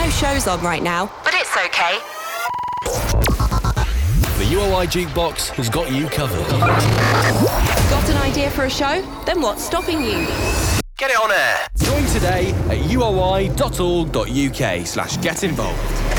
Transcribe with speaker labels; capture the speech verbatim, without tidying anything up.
Speaker 1: no shows on right now, but it's okay.
Speaker 2: The U O I Jukebox has got you covered.
Speaker 1: Got an idea for a show? Then what's stopping you?
Speaker 2: Get it on air. Join today at uoi.org.uk slash get involved.